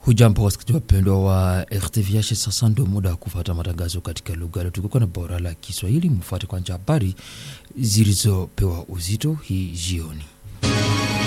Hujambo wasikilizaji wapendwa wa RTVH, sasa ndio muda wa kufuata matangazo katika lugha yetu tukuko na bora la Kiswahili. Mfuate kwanza habari zilizopewa uzito hii jioni.